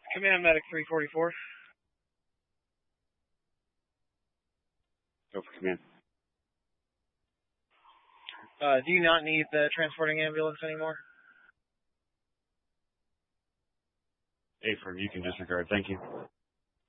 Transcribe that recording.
Command Medic 344. Go for command. Do you not need the transporting ambulance anymore? Affirm, you can disregard. Thank you.